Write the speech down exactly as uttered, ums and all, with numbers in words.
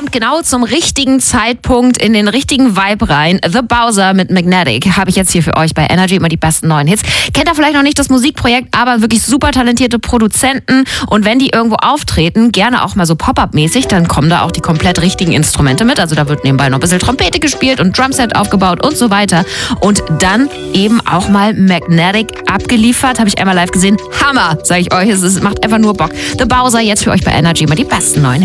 kommt genau zum richtigen Zeitpunkt in den richtigen Vibe rein. The Bowser mit Magnetic habe ich jetzt hier für euch bei Energy, immer die besten neuen Hits. Kennt ihr vielleicht noch nicht das Musikprojekt, aber wirklich super talentierte Produzenten. Und wenn die irgendwo auftreten, gerne auch mal so Pop-Up-mäßig, dann kommen da auch die komplett richtigen Instrumente mit. Also da wird nebenbei noch ein bisschen Trompete gespielt und Drumset aufgebaut und so weiter. Und dann eben auch mal Magnetic abgeliefert. Habe ich einmal live gesehen. Hammer, sage ich euch. Es ist, macht einfach nur Bock. The Bowser jetzt für euch bei Energy, immer die besten neuen